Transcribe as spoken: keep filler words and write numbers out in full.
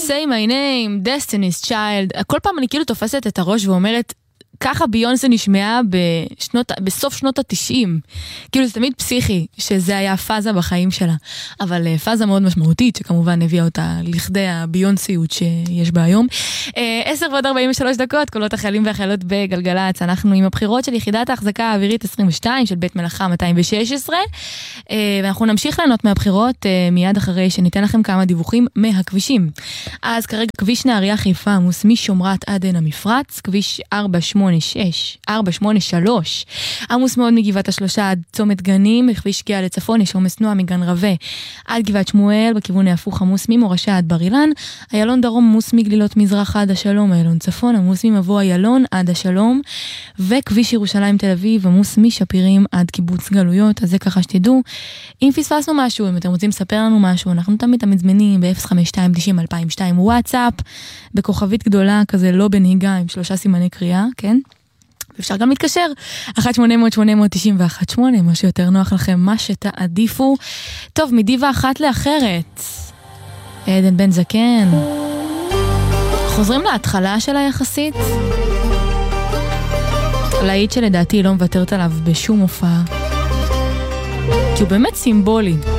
Say My Name, Destiny's Child, כל פעם אני כאילו תופסת את הראש ואומרת, ככה ביונסה נשמעה בשנות, בסוף שנות התשעים. כאילו זה תמיד פסיכי, שזה היה פאזה בחיים שלה. אבל פאזה מאוד משמעותית, שכמובן הביאה אותה לכדי הביונסיות שיש בה היום. עשר ועוד ארבעים ושלוש דקות, קולות החיילים והחיילות בגלגלץ. אנחנו עם הבחירות של יחידת ההחזקה האווירית עשרים ושתיים, של בית מלאכה מאתיים ושש עשרה. ואנחנו נמשיך לענות מהבחירות מיד אחרי שניתן לכם כמה דיווחים מהכבישים. אז כרגע כביש נהריה חיפה עמוס משומרת עד עין המפרץ, כביש ארבע שמונה שש, ארבע שמונה שלוש, עמוס מאוד מגבעת השלושה עד צומת גנים, בכביש גאה לצפון יש עומס תנועה מגן רווה עד גבעת שמואל, בכיוון ההפוך עמוס ממורשה עד בר אילן, איילון דרום עמוס מגלילות מזרח עד השלום, איילון צפון עמוס ממבוא איילון עד השלום, וכביש ירושלים תל אביב עמוס משפירים עד קיבוץ גלויות. אז זה ככה שתדעו. אם פספסנו משהו, אם אתם רוצים לספר לנו משהו, אנחנו תמיד תמיד זמינים ב-אפס חמש שתיים תשעים אלפיים ושתיים וואטסאפ, בכוכבית גדולה כזה לא בנהיגה עם שלושה סימני קריאה, כן? אפשר גם להתקשר, אחת שמונה אפס אפס שמונה אפס תשעים ואחת שמונה, מה שיותר נוח לכם, מה שתעדיפו. טוב, מדיבה אחת לאחרת. עדן בן זקן. חוזרים להתחלה של היחסית. להיט שלדעתי לא מוותרת עליו בשום הופעה. כי הוא באמת סימבולי.